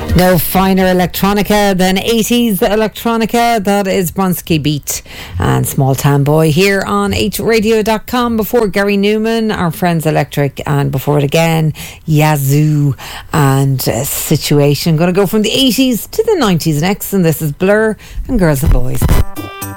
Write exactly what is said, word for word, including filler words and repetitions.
No finer electronica than eighties electronica. That is Bronski Beat and Small Town Boy here on h radio dot com. Before Gary Newman, Our Friends Electric, and before it again, Yazoo and uh, Situation. Going to go from the eighties to the nineties next, and this is Blur and Girls and Boys.